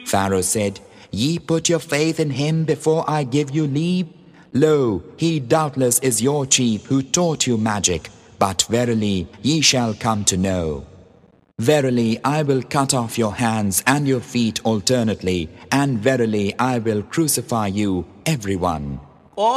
Pharaoh said, Ye put your faith in him before I give you leave? Lo, he doubtless is your chief who taught you magic, but verily ye shall come to know. Verily I will cut off your hands and your feet alternately, and verily I will crucify you, everyone.